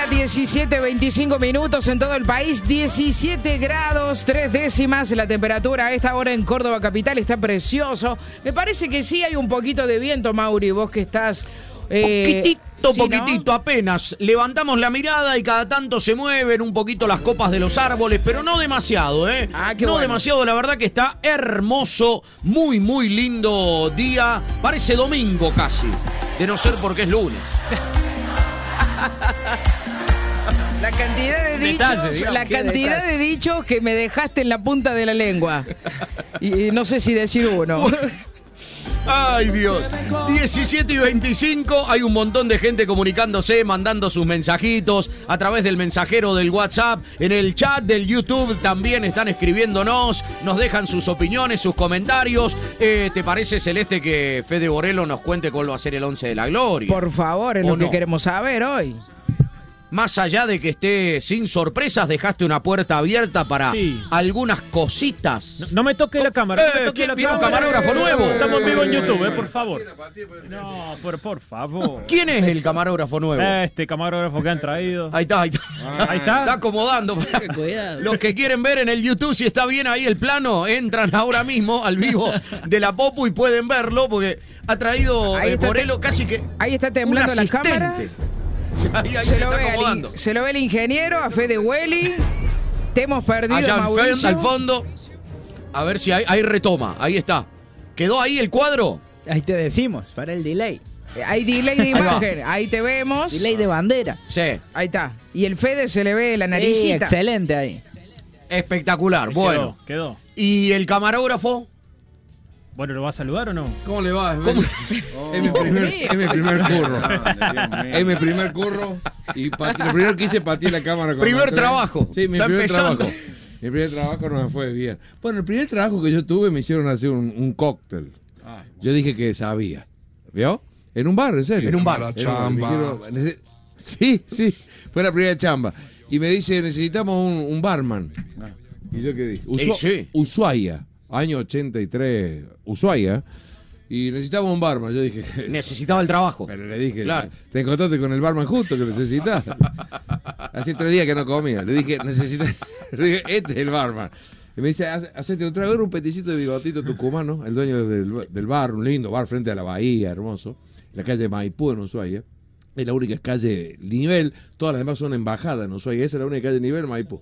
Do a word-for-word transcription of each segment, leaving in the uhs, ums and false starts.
hora, diecisiete veinticinco minutos en todo el país, diecisiete grados, tres décimas la temperatura a esta hora en Córdoba capital, está precioso. Me parece que sí hay un poquito de viento, Mauri, vos que estás... Eh, poquitito, ¿sí, poquitito, no? apenas. Levantamos la mirada y cada tanto se mueven un poquito las copas de los árboles, pero no demasiado, ¿eh? Ah, qué no bueno. demasiado, la verdad que está hermoso, muy, muy lindo día. Parece domingo casi, de no ser porque es lunes. La cantidad de dichos, Detalle, digamos, la qué cantidad detalle. de dichos que me dejaste en la punta de la lengua. Y, y no sé si decir uno. Ay, Dios. diecisiete y veinticinco, hay un montón de gente comunicándose, mandando sus mensajitos a través del mensajero del WhatsApp. En el chat del YouTube también están escribiéndonos, nos dejan sus opiniones, sus comentarios. Eh, ¿Te parece, Celeste, que Fede Borrello nos cuente cuál va a ser el once de la gloria? Por favor, es ¿O lo que no? queremos saber hoy. Más allá de que esté sin sorpresas, dejaste una puerta abierta para Sí. algunas cositas. No, no me toque la cámara. No Eh, me toque ¿quién la viene un cámara. camarógrafo nuevo? Estamos en vivo en YouTube, eh, por favor. No, por, por favor. ¿Quién es el camarógrafo nuevo? Este camarógrafo que han traído. Ahí está, ahí está. Ahí está. Está acomodando. Los que quieren ver en el YouTube si está bien ahí el plano, entran ahora mismo al vivo de la Popu y pueden verlo porque ha traído Ahí eh, está Borrello te- casi que Ahí está temblando un la asistente. cámara. Ahí, ahí Se se, lo, está ve al acomodando. in- se lo ve el ingeniero, a Fede Welly. Te hemos perdido, Allá al, Mauricio. fen- al fondo. A ver si hay, hay retoma. Ahí está. ¿Quedó ahí el cuadro? Ahí te decimos, para el delay. Eh, Hay delay de Ahí va. imagen. Ahí te vemos. Delay de bandera. Sí. Ahí está. Y el Fede se le ve la Sí, naricita. excelente ahí. Espectacular. Bueno. Quedó, quedó. ¿Y el camarógrafo? Bueno, ¿lo va a saludar o no? ¿Cómo le va? Es, ¿Cómo? es mi primer, es mi primer curro. Es mi primer curro. Y pati- lo primero que hice pateé la cámara. cuando Primer entré. trabajo. Sí, mi Está primer empezando. trabajo. Mi primer trabajo no me fue bien. Bueno, el primer trabajo que yo tuve me hicieron hacer un, un cóctel. Yo dije que sabía. ¿Vio? En un bar, en serio. En un bar. En un bar. Me dijeron, nece- Sí, sí. Fue la primera chamba. Y me dice, necesitamos un, un barman. ¿Y yo qué dije? Usua- Eh, sí. Ushuaia. Año ochenta y tres. Ushuaia. Y necesitamos un barman. Yo dije... Necesitaba el trabajo. Pero le dije, Claro. te encontraste con el barman justo que necesitas. Hace tres días que no comía. Le dije, necesitas. Le dije, este es el barman. Y me dice, "Hace- hacete un trago, era un peticito de bigotito tucumano, el dueño del, del bar, un lindo bar frente a la bahía, hermoso, en la calle Maipú en Ushuaia. Es la única calle nivel, todas las demás son embajadas en Ushuaia, esa es la única calle nivel, Maipú.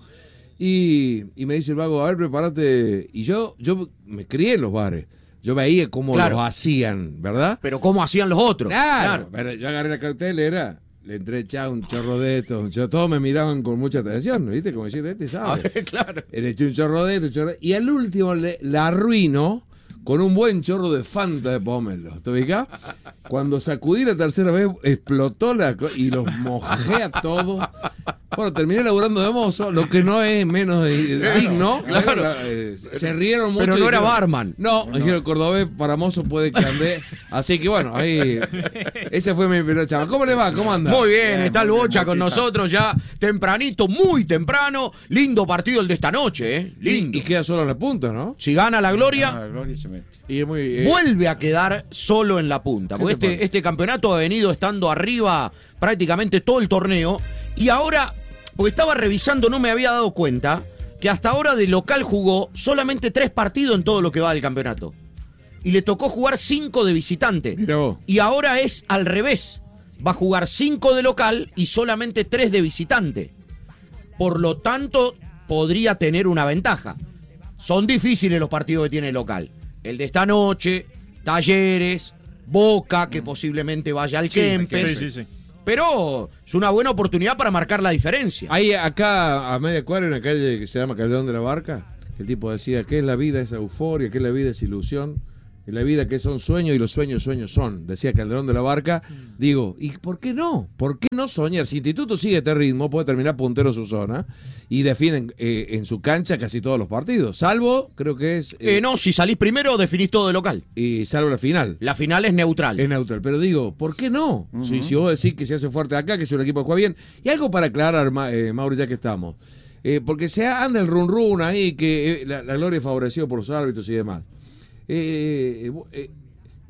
Y, y me dice el vago, a ver, prepárate. Y yo, yo me crié en los bares. Yo veía cómo Claro. los hacían, ¿verdad? Pero ¿cómo hacían los otros? Claro, pero yo agarré la cartelera, le entré echado un chorro de esto, un chorro- todos me miraban con mucha atención, ¿viste? Como decir, este A sabe. ver, claro. Le eché un chorro de esto, un chorro de- y al último le, la arruino con un buen chorro de Fanta de pomelo. ¿Te ubicás? Cuando sacudí la tercera vez, explotó la co- y los mojé a todos. Bueno, terminé laburando de mozo, lo que no es menos de- de- digno. claro. La- eh, se rieron mucho. Pero y no era dijeron, barman. No, me dijeron, cordobés para mozo puede que ande. Así que bueno, ahí. Ese fue mi primer chaval. ¿Cómo le va? ¿Cómo anda? Muy bien, está el Bocha con nosotros ya tempranito, muy temprano. Lindo partido el de esta noche, ¿eh? Lindo. Y, y queda solo en la punta, ¿no? Si gana la Gloria, Ah, Gloria se mete. Y es muy. eh, vuelve a quedar solo en la punta. Porque ¿Qué te este, pasa? este campeonato ha venido estando arriba prácticamente todo el torneo. Y ahora, porque estaba revisando, no me había dado cuenta que hasta ahora de local jugó solamente tres partidos en todo lo que va del campeonato. Y le tocó jugar cinco de visitante. Mira vos. Y ahora es al revés. Va a jugar cinco de local y solamente tres de visitante. Por lo tanto, podría tener una ventaja. Son difíciles los partidos que tiene el local. El de esta noche, Talleres, Boca, que posiblemente vaya al Kempes. Sí, sí, sí. Pero es una buena oportunidad para marcar la diferencia. Hay acá a media cuadra una calle que se llama Calderón de la Barca. El tipo decía, ¿qué es la vida? Es euforia, ¿qué es la vida? Es ilusión. Y la vida que son sueños y los sueños sueños son, decía Calderón de la Barca. Digo, ¿y por qué no? ¿Por qué no soñar? Si Instituto sigue este ritmo, puede terminar puntero en su zona y definen eh, en su cancha casi todos los partidos, salvo, creo que es... Eh, no, si salís primero, definís todo de local. Y salvo la final. La final es neutral. Es neutral, pero digo, ¿por qué no? Uh-huh. si, si vos decís que se hace fuerte acá, que es un equipo que juega bien. Y algo para aclarar, Ma, eh, Mauri, ya que estamos. Eh, porque se anda el run run ahí, que eh, la, la Gloria es favorecido por los árbitros y demás. Eh, eh, eh,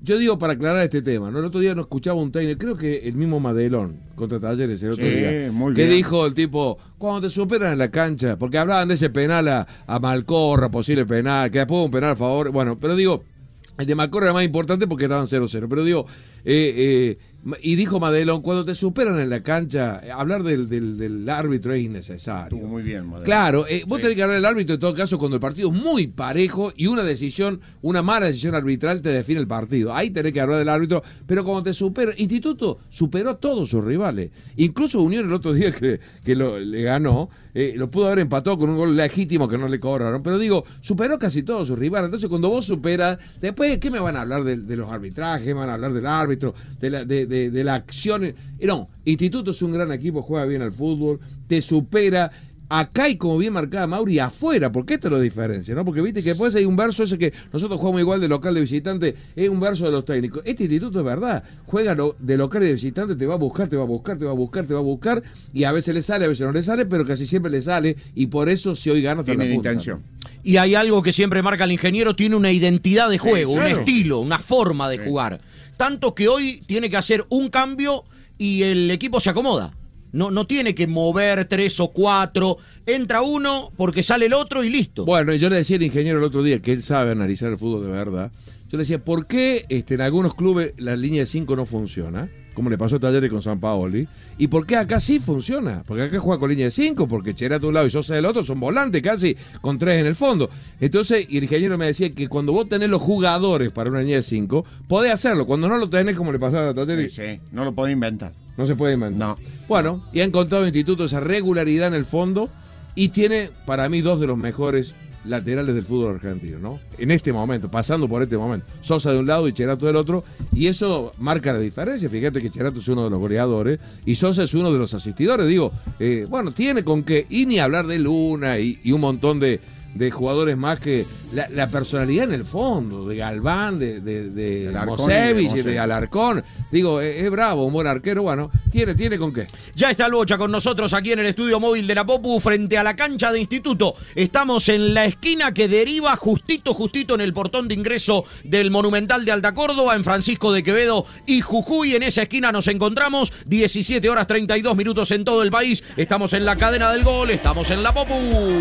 yo digo para aclarar este tema, ¿no? El otro día no escuchaba un técnico, creo que el mismo Madelón, contra Talleres el otro Sí, día, muy que bien. dijo el tipo, cuando te superan en la cancha, porque hablaban de ese penal a, a Malcorra, posible penal, que después un penal a favor, bueno, pero digo, el de Malcorra era más importante porque estaban cero cero, pero digo, eh, eh, y dijo Madelón, cuando te superan en la cancha, hablar del, del, del árbitro es innecesario. Estuvo muy bien, Modelo. Claro, eh, vos Sí. tenés que hablar del árbitro en todo caso cuando el partido es muy parejo y una decisión, una mala decisión arbitral te define el partido. Ahí tenés que hablar del árbitro, pero cuando te supera, Instituto superó a todos sus rivales. Incluso Unión el otro día que, que lo, le ganó, eh, lo pudo haber empatado con un gol legítimo que no le cobraron. Pero digo, superó casi todos sus rivales. Entonces cuando vos superas, después, ¿qué me van a hablar de, de los arbitrajes? ¿Me van a hablar del árbitro? De la, de, de, de la acción. Eh, No, Instituto es un gran equipo, juega bien al fútbol, te supera. Acá y como bien marcada Mauri, afuera, porque esto es lo diferencia, ¿no? Porque viste que después hay un verso ese que nosotros jugamos igual de local de visitante, es un verso de los técnicos. Este Instituto es verdad, juega lo, de local y de visitante, te va a buscar, te va a buscar, te va a buscar, te va a buscar, y a veces le sale, a veces no le sale, pero casi siempre le sale, y por eso si hoy gana hasta Tiene la punta. intención. Y hay algo que siempre marca el ingeniero, tiene una identidad de juego, Sí, claro. un estilo, una forma de Sí. jugar. Tanto que hoy tiene que hacer un cambio y el equipo se acomoda. No, no tiene que mover tres o cuatro, entra uno porque sale el otro y listo. Bueno, yo le decía al ingeniero el otro día que él sabe analizar el fútbol de verdad. Yo le decía, ¿por qué este, en algunos clubes la línea de cinco no funciona? Como le pasó a Talleres con San Paoli. ¿Y por qué acá sí funciona? Porque acá juega con línea de cinco, porque Cherato de un lado y Sosa del otro son volantes casi, con tres en el fondo. Entonces, y el ingeniero me decía que cuando vos tenés los jugadores para una línea de cinco, podés hacerlo. Cuando no lo tenés, como le pasaba a Talleres, Sí, sí, no lo puedo inventar. no se puede inventar. No. Bueno, y ha encontrado Instituto esa regularidad en el fondo y tiene para mí dos de los mejores laterales del fútbol argentino, ¿no? En este momento, pasando por este momento. Sosa de un lado y Cherato del otro, y eso marca la diferencia. Fíjate que Cherato es uno de los goleadores y Sosa es uno de los asistidores. Digo, eh, bueno, tiene con qué, y ni hablar de Luna y, y un montón de, de jugadores más que la, la personalidad en el fondo, de Galván, de, de, de Alarcón y de Mosevich, Mosevich. de Alarcón. Digo, es, es bravo, un buen arquero, bueno, tiene, tiene con qué. Ya está el Bocha con nosotros aquí en el estudio móvil de la Popu frente a la cancha de Instituto. Estamos en la esquina que deriva justito, justito en el portón de ingreso del Monumental de Alta Córdoba, en Francisco de Quevedo y Jujuy. En esa esquina nos encontramos, diecisiete horas treinta y dos minutos en todo el país. Estamos en la cadena del gol, estamos en la Popu.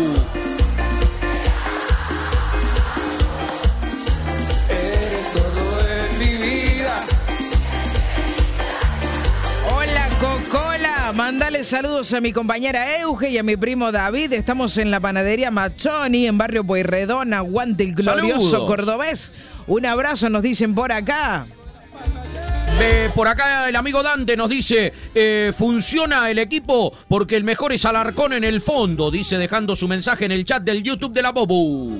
Eres todo en mi vida. Hola Cocola, mandale saludos a mi compañera Euge y a mi primo David. Estamos en la panadería Machoni, en barrio Pueyrredón. Aguante el glorioso Saludos. cordobés. Un abrazo nos dicen por acá. De por acá el amigo Dante nos dice, eh, funciona el equipo porque el mejor es Alarcón en el fondo, dice dejando su mensaje en el chat del YouTube de la Popu.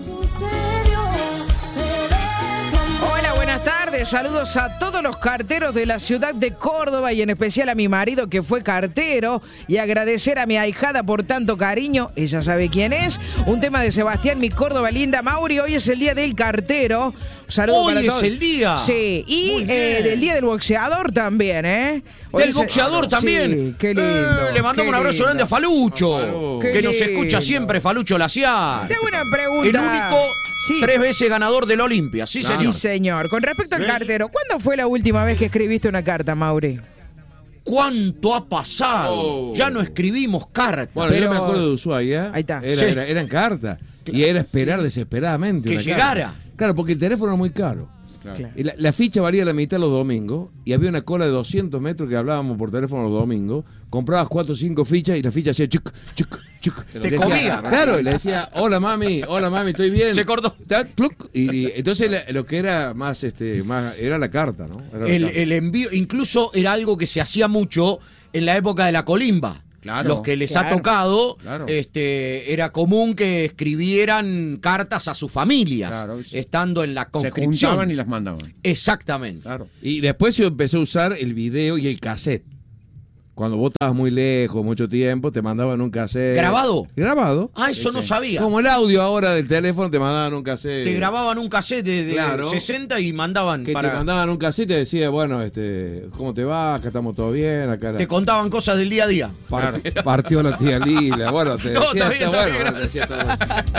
Hola, buenas tardes. Saludos a todos los carteros de la ciudad de Córdoba y en especial a mi marido que fue cartero y agradecer a mi ahijada por tanto cariño. Ella sabe quién es. Un tema de Sebastián, mi Córdoba linda. Mauri, hoy es el día del cartero. Saludos Hoy para es todos. el día. Sí, y Muy eh, bien. del día del boxeador también, ¿eh? Hoy Del es el- boxeador Sí, también. qué lindo. Eh, le mandamos qué un abrazo lindo. grande a Falucho, A Falucho. que Qué nos lindo. escucha siempre, Falucho Laciar. Tengo una El pregunta. único Sí. tres veces ganador del Olimpia, sí Sí, señor. señor. Con respecto al cartero, ¿cuándo fue la última vez que escribiste una carta, Mauri? ¿Cuánto ha pasado? Oh. Ya no escribimos cartas. Bueno, Pero- yo me acuerdo de Ushuaia. Ahí está. Era, Sí. era- eran cartas. Y era esperar desesperadamente. Que una llegara. carta. Claro, porque el teléfono era muy caro. Claro. Y la, la ficha valía la mitad los domingos y había una cola de doscientos metros que hablábamos por teléfono los domingos. Comprabas cuatro o cinco fichas y la ficha hacía chuc, chuc, chuc. Te Le decía- comía. Claro, y le decía, hola mami, hola mami, estoy bien. Se cortó. Ta, pluc, Y, y entonces la- lo que era más, este, más, era la carta, ¿no? Era la El, carta. el envío, incluso era algo que se hacía mucho en la época de la colimba. Claro, Los que les claro, ha tocado, claro. este, era común que escribieran cartas a sus familias, Claro, sí. estando en la Se conscripción. juntaban y las mandaban. Exactamente. Claro. Y después se empezó a usar el video y el cassette. Cuando vos estabas muy lejos, mucho tiempo, te mandaban un cassette. ¿Grabado? Grabado. Ah, eso no sabía. Como el audio ahora del teléfono, te mandaban un cassette. Te grababan un cassette de, de Claro. sesenta y mandaban Que para... te mandaban un cassette y te decía, bueno, este, ¿cómo te va? Acá estamos todo bien, acá la- Te contaban cosas del día a día. part- partió la tía Lila. Bueno, te No, decía, está bien, está está bueno, bien, bueno, te decía, está bueno.